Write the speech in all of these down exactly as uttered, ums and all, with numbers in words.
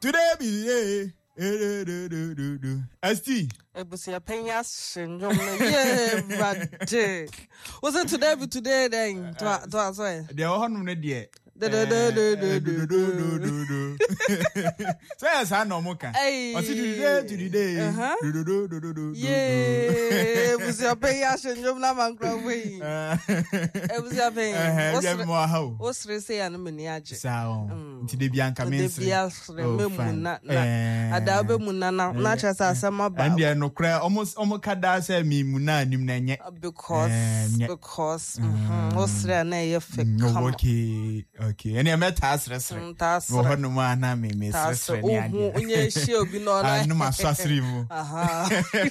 Today be S T. Ebusia penya syndrome. Yeah, but was it today be today then? To to so. They are on the day. Do do do do do do do do. So yes, I know Moka. Hey. What's it today? Today. Uh-huh. Do do do do do do. Yeah. Ebusia penya syndrome na man croway. Ebusia penya. What's more how? What's re say an mani age. So. Today Bianca means. The bias remember na na. Adabe mu na na na chasa asema ba. And they no cry almost almost kada say me mu na nim na nye. Because because mhm. What's re na ye fake. Okay. Okay. And I met task restaurant. Wo ho no ma na me me restaurant ni ade. Oh, unye hie obi no na. Ah, no ma so asiri mu. Aha.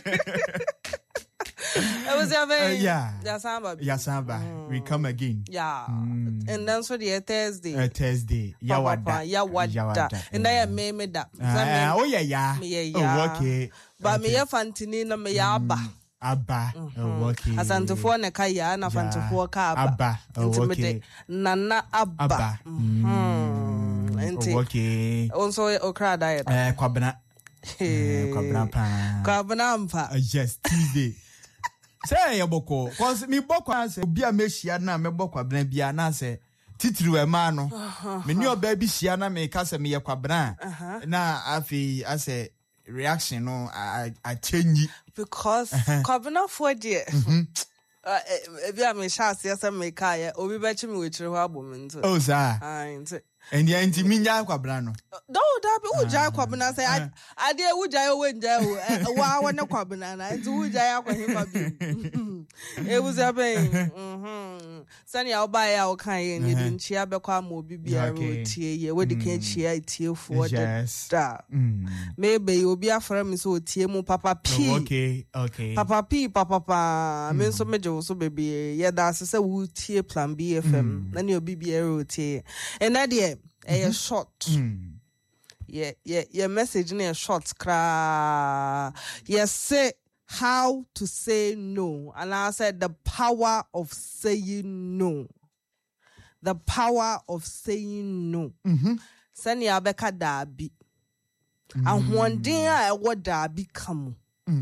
It was your very yeah. Yasamba. Yasamba. We come again. Yeah. Mm. And then so the Thursday. Uh, Thursday. Yawada. Yawada. And I am me me da. Oh yeah yeah. Me yeah. Oh okay. But me ya fantini na me ya aba. Abba. Oh okay. Asantofo na ka ya na fantofo ka aba. Abba. Oh okay. Nana abba. Mhm. Enti. Okay. Also okra diet. Eh kwabena. Eh kwabena pa. Kwabena mpa. Yes, Tuesday. Say yaboko cause me boko ase obi a mehia na me boko abena bia na se titiri we ma no me ni oba bi hia na me ka se me yakwabena na afi ase reaction no I I change because kwabena for there eh bia me sha ase ase me ka ya obi be chi me wechire ho abom nto oh sa ah nto and ya nti minya kwabena no do da be uja kwabena say ade uja yo wenja o wa wa ne kwabena na nti uja ya kwahimba bi e wuza ben mhm sani ya oba ya o kan ye ni din chia be kwa ma obi bia ro tie ye we di kan chia tie fo da maybe obi afra mi so tie mu papa p okay okay papa p papa pa me so meje so bebe ye da se wo tie plan B F M na ni obi bia ro tie and na de a short yeah yeah yeah message in a short cra yes say how to say no, and I said the power of saying no, the power of saying no. Sani abeka dabi and one day I would dabi come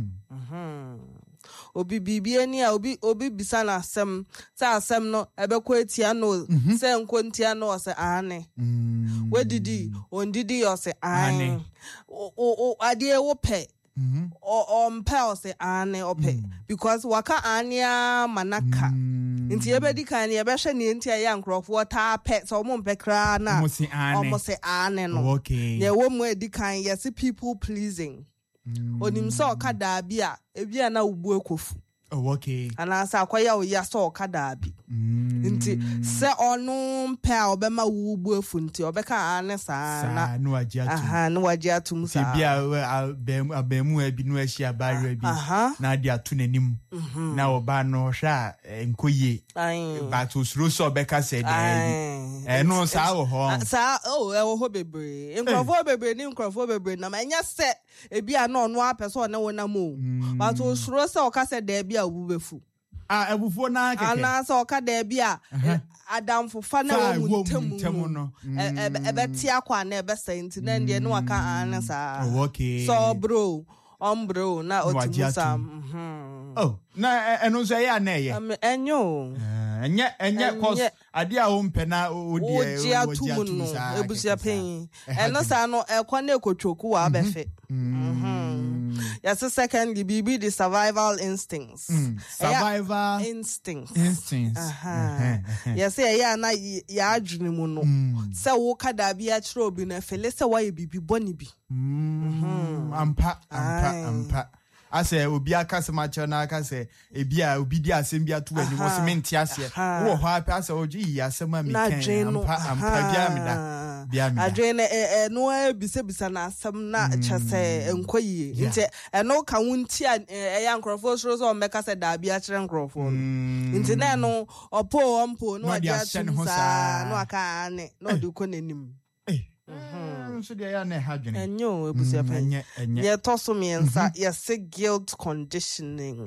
obi bibi ani a obi obi bisa na asem sa asem no ebekọ etia no se nko ntia no se ane wedidi ondidi yo se ane o o ade wo pe o o mpe o se ane ope because waka ania manaka nti ebedi kan ye behwe ne ntia ya nkrofo ta pe so mo mpe kra na o mo se ane no okay ye wo mo edi kan yes people pleasing onim so okada bi a ebi na ubu ekofu oh okay ana sa akwaya o ya so okada bi nti se onu mpe a obema ubu efu nti obeka ane sa na no agia tu aha no agia tu sa bi a abemu abi no ahia barre bi na dia tu nanim na oba no hwa enkoye but osuro so obeka se dey eh no sa wo ho sa oh e wo ho bebre nkrofo bebre ni nkrofo bebre na manya se ebi a no no apeso na wona mo but osuro se okase dey bi a obubefu ah ebufo na keke ana so okada bi a adamfo fa na wo mutemu no ebe ti akwa na ebe senti na ndie no aka ana sa okay so bro on bro na otimusa mhm oh na eno so ya na ye enyo enye enye cause ade a wo mpe na odi e oji atumu no ebusia pen eno sa no ekwa na ekotwoku wa abefe mhm yes secondly bibi the survival instincts survival instincts instincts aha yes ya na ya adwene mu no se wo kada bi a kire obi na fele se wa ye bibi boni bi mhm ampa ampa ampa ase obi aka se macho na aka se ebi a obi di asem bi ato ani wo se menti ase wo ho apa ase oji yi asem a mi ken ampa ampa bia mi da bia mi da adwene eh no e bisa bisa na asem na chese enkoyi nti e no ka wunti e ya nkrofo soro so meka se da bia kire nkrofo nti na no opo ompo no adi atu sa no aka ne no di ko nanim mhm so dia ya na ha dwene enyo ebusia pen ye toso miensa ye se guilt conditioning